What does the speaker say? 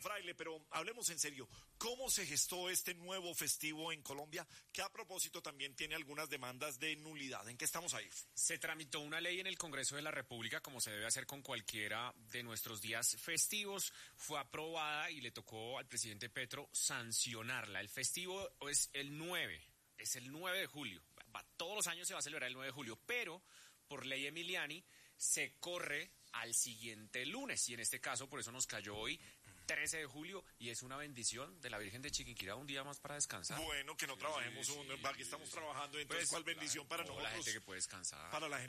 Fraile, pero hablemos en serio. ¿Cómo se gestó este nuevo festivo en Colombia? Que a propósito también tiene algunas demandas de nulidad. ¿En qué estamos ahí? Se tramitó una ley en el Congreso de la República, como se debe hacer con cualquiera de nuestros días festivos. Fue aprobada y le tocó al presidente Petro sancionarla. El festivo es el 9 de julio. Todos los años se va a celebrar el 9 de julio, pero por ley Emiliani se corre al siguiente lunes, y en este caso por eso nos cayó hoy 13 de julio, y es una bendición de la Virgen de Chiquinquirá, un día más para descansar. Bueno, que no trabajemos, aquí estamos trabajando, entonces pues, ¿cuál bendición para nosotros? La gente que puede descansar. Para la gente